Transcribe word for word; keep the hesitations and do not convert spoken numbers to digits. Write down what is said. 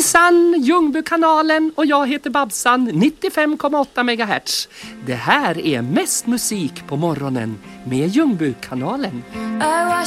Hejsan, Ljungbykanalen och jag heter Babsan, nittiofem komma åtta megahertz. Det här är mest musik på morgonen med Ljungbykanalen. I